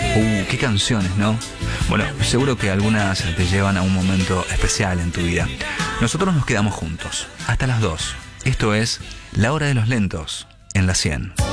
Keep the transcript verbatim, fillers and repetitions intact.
Uh, qué canciones, ¿no? Bueno, seguro que algunas te llevan a un momento especial en tu vida. Nosotros nos quedamos juntos hasta las dos. Esto es La Hora de los Lentos en la cien.